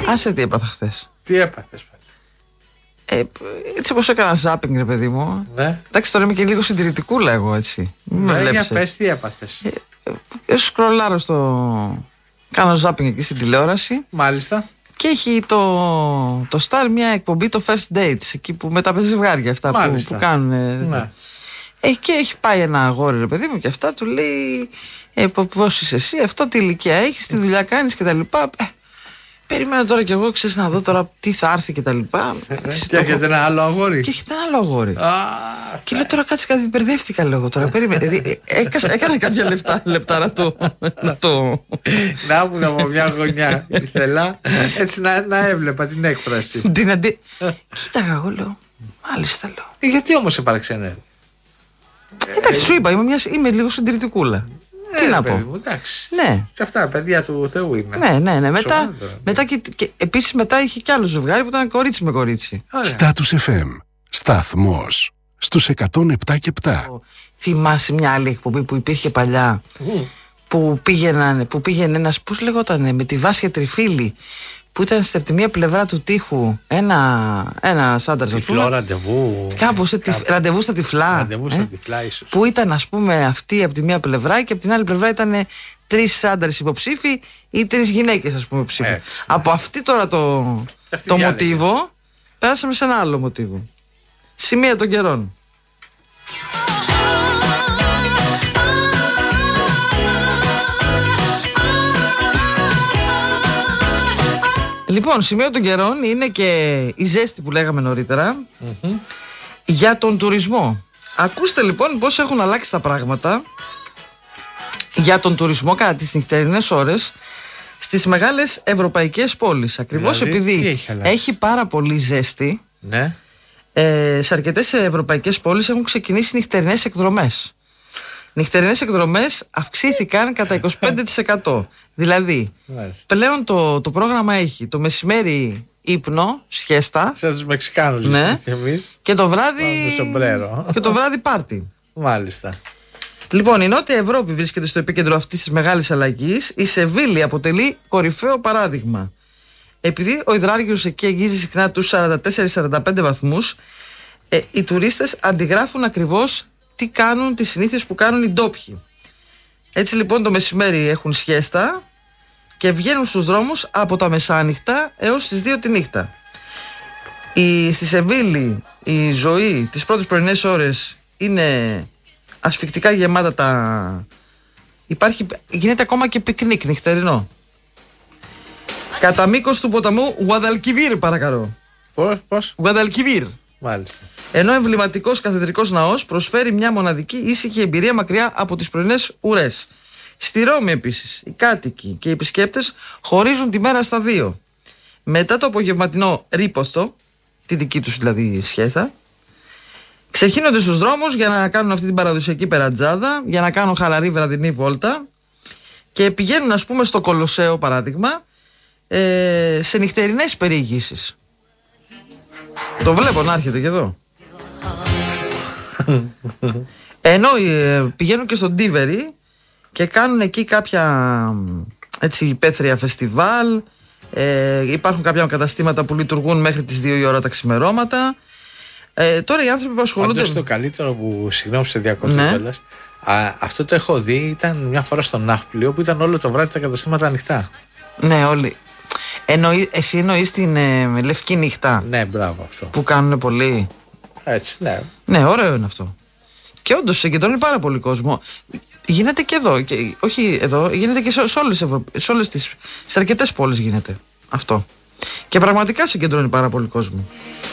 Άσε τι έπαθα χθες. Τι έπαθες πάλι? Έτσι όπως έκανα ζάπινγκ, ρε παιδί μου. Ναι. Εντάξει, τώρα είμαι και λίγο συντηρητικούλα εγώ, έτσι. Ναι, για πες τι έπαθες. Σκρολάρω κάνω ζάπινγκ εκεί στην τηλεόραση. Μάλιστα. Και έχει το Star μια εκπομπή, το First Dates, εκεί που με τα ζευγάρια αυτά που κάνουν. Ναι. Και έχει πάει ένα αγόρι, ρε παιδί μου, και αυτά του λέει πώς είσαι εσύ, αυτό, τι ηλικία έχεις, τι δουλειά κάνεις κτλ. Περιμένω τώρα κι εγώ, ξέρεις, να δω τώρα τι θα έρθει κτλ. Και έχετε ένα άλλο αγόρι. Και έχετε ένα άλλο αγόρι. Και λέω τώρα κάτσε κάτι, μπερδεύτηκα λίγο τώρα. Περίμενε. Έκανα κάποια λεπτά να το. Να ήμουν από μια γωνιά. Ήθελα έτσι να έβλεπα την έκφραση. Κοίταγα εγώ, λέω. Μάλιστα, λέω. Γιατί όμως σε παραξενεύει? Εντάξει, σου είπα, είμαι λίγο συντηρητικούλα. Τι να πω. Εντάξει. Ναι. Και αυτά, παιδιά του Θεού είναι. Ναι. Μετά και επίσης μετά είχε κι άλλο ζευγάρι που ήταν κορίτσι με κορίτσι. Status FM. Σταθμός στους 107,7. Θυμάσαι μια άλλη εκπομπή που υπήρχε παλιά, που πήγαινε ένας, πώς λεγότανε, με τη Βάσια Τριφίλη, που ήταν από τη μία πλευρά του τοίχου ένας άντρας. Τυφλό ραντεβού. Κάπως ραντεβού στα τυφλά. Ραντεβού στα τυφλά, ίσως. Που ήταν, ας πούμε, αυτή από τη μία πλευρά και από την άλλη πλευρά ήταν 3 άντρες υποψήφοι ή 3 γυναίκες, ας πούμε, υποψήφοι. Από αυτή τώρα το μοτίβο πέρασαμε σε ένα άλλο μοτίβο. Σημεία των καιρών. Λοιπόν, σημείο των καιρών είναι και η ζέστη που λέγαμε νωρίτερα για τον τουρισμό. Ακούστε λοιπόν πώς έχουν αλλάξει τα πράγματα για τον τουρισμό κατά τις νυχτερινές ώρες στις μεγάλες ευρωπαϊκές πόλεις. Ακριβώς δηλαδή, επειδή έχει πάρα πολύ ζέστη, ναι. Σε αρκετές ευρωπαϊκές πόλεις έχουν ξεκινήσει νυχτερινές εκδρομές. Νυχτερινές εκδρομές αυξήθηκαν κατά 25%. Δηλαδή, πλέον το πρόγραμμα έχει το μεσημέρι ύπνο, σιέστα. Σαν τους Μεξικάνους, ναι, και εμείς. Και το βράδυ. Και το βράδυ πάρτι. Μάλιστα. Λοιπόν, η Νότια Ευρώπη βρίσκεται στο επίκεντρο αυτής της μεγάλης αλλαγής. Η Σεβίλη αποτελεί κορυφαίο παράδειγμα. Επειδή ο υδράργυρος εκεί αγγίζει συχνά τους 44-45 βαθμούς, οι τουρίστες αντιγράφουν ακριβώς τι κάνουν, τις συνήθειες που κάνουν οι ντόπιοι. Έτσι λοιπόν το μεσημέρι έχουν σιέστα και βγαίνουν στους δρόμους από τα μεσάνυχτα έως τις 2 τη νύχτα. Στη Σεβίλη η ζωή τις πρώτες πρωινές ώρες είναι ασφυκτικά γεμάτα γίνεται ακόμα και πικνίκ νυχτερινό. Κατά μήκος του ποταμού Γουαδαλκιβίρ, παρακαλώ. Πώς? Γουαδαλκιβίρ. Μάλιστα. Ενώ ο εμβληματικός καθεδρικός ναός προσφέρει μια μοναδική ήσυχη εμπειρία μακριά από τις πρωινές ουρές. Στη Ρώμη επίσης, οι κάτοικοι και οι επισκέπτες χωρίζουν τη μέρα στα 2. Μετά το απογευματινό ρίπostο, τη δική τους δηλαδή σχέθα, ξεχύνονται στους δρόμους για να κάνουν αυτή την παραδοσιακή περατζάδα, για να κάνουν χαλαρή βραδινή βόλτα και πηγαίνουν, ας πούμε, στο Κολοσσέο, παράδειγμα, σε νυχτερινές περιηγήσεις. Το βλέπω να έρχεται και εδώ. Ενώ πηγαίνουν και στον Τίβερη και κάνουν εκεί κάποια έτσι υπαίθρια φεστιβάλ. Υπάρχουν κάποια καταστήματα που λειτουργούν μέχρι τις 2 η ώρα τα ξημερώματα. Τώρα οι άνθρωποι που ασχολούνται. Πάντως το καλύτερο που, συγγνώμη σε διακόπτω, ναι, αυτό το έχω δει, ήταν μια φορά στο Ναύπλιο που ήταν όλο το βράδυ τα καταστήματα ανοιχτά. Ναι, όλοι. Εσύ εννοείς την Λευκή Νύχτα? Ναι, μπράβο, αυτό. Που κάνουν πολύ. Έτσι, ναι. Ναι, ωραίο είναι αυτό. Και όντως συγκεντρώνει πάρα πολύ κόσμο. Γίνεται και εδώ. Όχι εδώ, γίνεται και σε αρκετές πόλεις γίνεται αυτό. Και πραγματικά συγκεντρώνει πάρα πολύ κόσμο.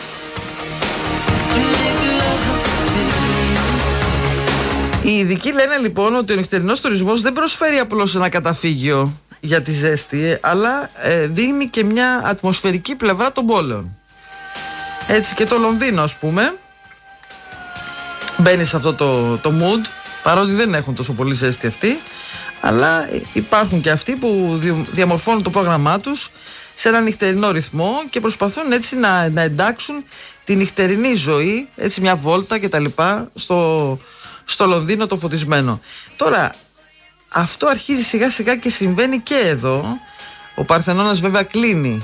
Οι ειδικοί λένε λοιπόν ότι ο νυχτερινός τουρισμός δεν προσφέρει απλώς ένα καταφύγιο για τη ζέστη, αλλά δίνει και μια ατμοσφαιρική πλευρά των πόλεων. Έτσι και το Λονδίνο, ας πούμε, μπαίνει σε αυτό το mood, παρότι δεν έχουν τόσο πολύ ζέστη αυτοί, αλλά υπάρχουν και αυτοί που διαμορφώνουν το πρόγραμμά τους σε ένα νυχτερινό ρυθμό και προσπαθούν έτσι να εντάξουν τη νυχτερινή ζωή, έτσι μια βόλτα και τα λοιπά στο Λονδίνο το φωτισμένο. Τώρα αυτό αρχίζει σιγά σιγά και συμβαίνει και εδώ. Ο Παρθενώνας βέβαια κλείνει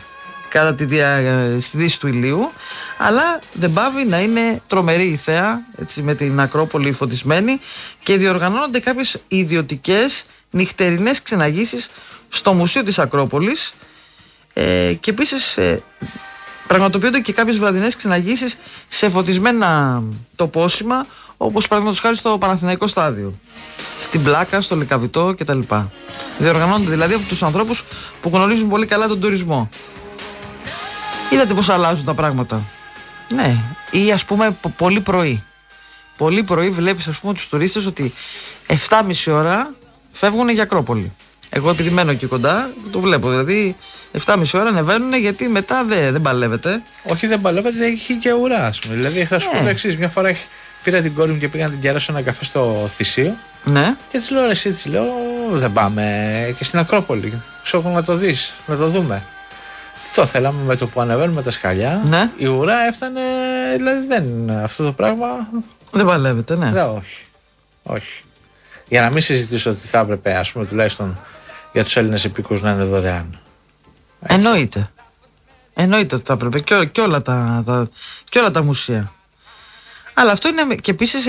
στη δύση του ηλίου, αλλά δεν πάβει να είναι τρομερή η θέα, έτσι, με την Ακρόπολη φωτισμένη, και διοργανώνονται κάποιες ιδιωτικές νυχτερινές ξεναγήσεις στο Μουσείο της Ακρόπολης, και επίσης πραγματοποιούνται και κάποιες βραδινές ξεναγήσεις σε φωτισμένα τοπόσημα, όπως παραδείγματος χάρη στο Παναθηναϊκό Στάδιο, στην Πλάκα, στο Λυκαβητό κτλ. Διοργανώνονται δηλαδή από τους ανθρώπους που γνωρίζουν πολύ καλά τον τουρισμό. Είδατε πώς αλλάζουν τα πράγματα. Ναι, ή ας πούμε πολύ πρωί. Πολύ πρωί βλέπεις, ας πούμε, τους τουρίστες ότι 7.30 ώρα φεύγουν για Ακρόπολη. Εγώ επειδή μένω εκεί κοντά, το βλέπω. Δηλαδή 7.30 ώρα ανεβαίνουν, γιατί μετά δεν παλεύεται. Όχι, δεν παλεύεται, έχει και ουρά, ας πούμε. Δηλαδή θα σου πω το εξής. Μια φορά πήρα την κόρη μου και πήγα να την κεράσω ένα καφέ στο Θησίο. Ναι. Και της λέω, εσύ, της λέω, δεν πάμε και στην Ακρόπολη. Ξέρω να το δεις, να το δούμε. Το θέλαμε, με το που ανεβαίνουμε τα σκαλιά. Ναι. Η ουρά έφτανε, δηλαδή αυτό το πράγμα. Δεν παλεύεται, ναι. Όχι. Για να μην συζητήσω ότι θα έπρεπε, ας πούμε, τουλάχιστον για τους Έλληνες υπήκους να είναι δωρεάν. Εννοείται. Εννοείται ότι θα έπρεπε και όλα τα μουσεία. Αλλά αυτό είναι και επίσης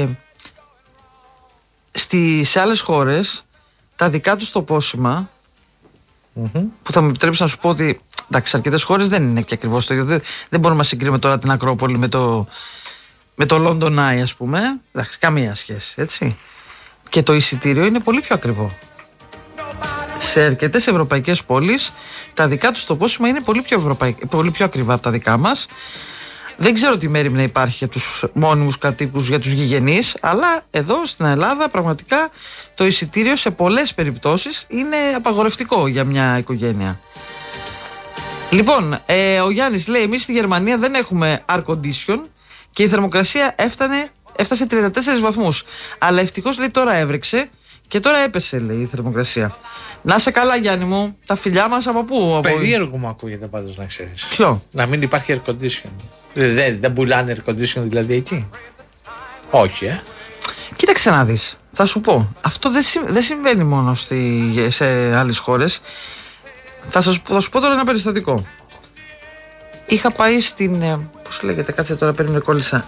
σε άλλες χώρες τα δικά τους τοπόσημα, που θα με επιτρέψει να σου πω ότι εντάξει, αρκετές χώρες δεν είναι και ακριβώς το ίδιο. Δεν μπορούμε να συγκρίνουμε τώρα την Ακρόπολη με το London Eye, ας πούμε. Εντάξει, καμία σχέση, έτσι. Και το εισιτήριο είναι πολύ πιο ακριβό. Σε αρκετές ευρωπαϊκές πόλεις τα δικά τους τοπόσημα είναι πολύ πιο ακριβά από τα δικά μας. Δεν ξέρω τι μέρημνα υπάρχει για τους μόνιμους κατοίκους, για τους γηγενείς, αλλά εδώ στην Ελλάδα πραγματικά το εισιτήριο σε πολλές περιπτώσεις είναι απαγορευτικό για μια οικογένεια. Λοιπόν, ο Γιάννης λέει, εμείς στη Γερμανία δεν έχουμε air condition και η θερμοκρασία έφτασε 34 βαθμούς. Αλλά ευτυχώς, λέει, τώρα έβρεξε και τώρα έπεσε, λέει, η θερμοκρασία. Να σε καλά, Γιάννη μου. Τα φιλιά μας από πού? Περίεργο μου ακούγεται πάντως, να ξέρεις. Ποιο? Να μην υπάρχει air condition. Δεν πουλάνε air condition δηλαδή εκεί? Όχι, Κοίταξε να δεις. Θα σου πω. Αυτό δεν συμβαίνει μόνο σε άλλες χώρες. Θα σου πω τώρα ένα περιστατικό. Είχα πάει στην... πώς λέγεται, κάτσε τώρα, περίμενε, κόλλησα.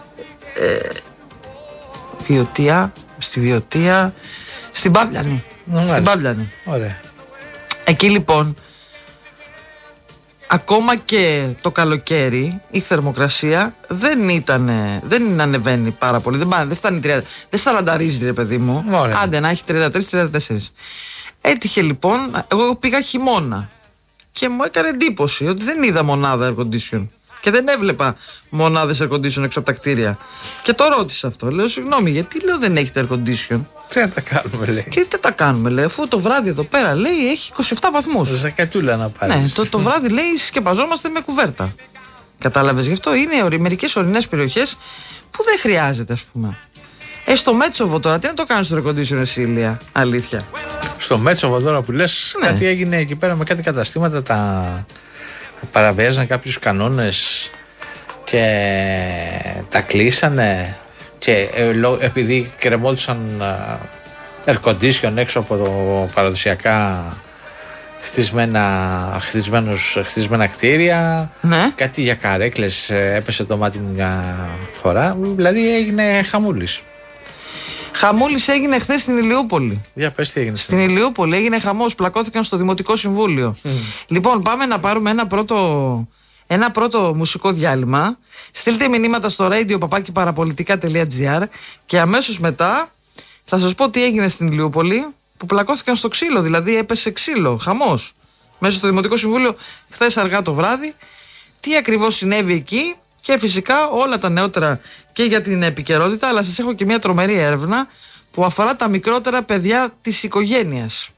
Στην Παύλιανη. Στην Παύλιανη. Ωραία. Εκεί λοιπόν, ακόμα και το καλοκαίρι, η θερμοκρασία δεν ανεβαίνει πάρα πολύ. Δεν φτάνει 30. Δεν σαρανταρίζει, ρε παιδί μου. Ωραία. Άντε να έχει 33-34. Έτυχε λοιπόν, εγώ πήγα χειμώνα και μου έκανε εντύπωση ότι δεν είδα μονάδα air condition. Και δεν έβλεπα μονάδες air condition έξω από τα κτίρια. Και το ρώτησα αυτό. Λέω, συγγνώμη, γιατί, λέω, δεν έχετε air condition? Τι να τα κάνουμε, λέει. Και τι τα κάνουμε, λέει, αφού το βράδυ εδώ πέρα, λέει, έχει 27 βαθμούς. Ζακατούλα να πάρεις. Ναι, το βράδυ, λέει, σκεπαζόμαστε με κουβέρτα. Κατάλαβες? Γι' αυτό είναι μερικές ορεινές περιοχές που δεν χρειάζεται, ας πούμε. Στο Μέτσοβο τώρα, τι να το κάνεις στο air condition, εσύ, Ηλία? Αλήθεια. Στο Μέτσοβο τώρα που λες, ναι, κάτι έγινε εκεί πέρα με κάτι καταστήματα, παραβιάζαν κάποιους κανόνες και τα κλείσανε, και επειδή κρεμόντουσαν air condition έξω από το παραδοσιακά χτισμένα κτίρια, ναι, κάτι για καρέκλες έπεσε το μάτι μου μια φορά, δηλαδή έγινε χαμούλης. Χαμούλης έγινε χθες στην Ηλιούπολη. Για πες τι έγινε. Στην Ηλιούπολη έγινε χαμός, πλακώθηκαν στο Δημοτικό Συμβούλιο. Λοιπόν, πάμε να πάρουμε ένα πρώτο μουσικό διάλειμμα. Στείλτε μηνύματα στο radio@parapolitica.gr και αμέσως μετά θα σας πω τι έγινε στην Ηλιούπολη, που πλακώθηκαν στο ξύλο, δηλαδή έπεσε ξύλο, χαμός, μέσα στο Δημοτικό Συμβούλιο χθες αργά το βράδυ. Τι ακριβώς συνέβη εκεί, και φυσικά όλα τα νεότερα και για την επικαιρότητα, αλλά σας έχω και μια τρομερή έρευνα που αφορά τα μικρότερα παιδιά της οικογένειας.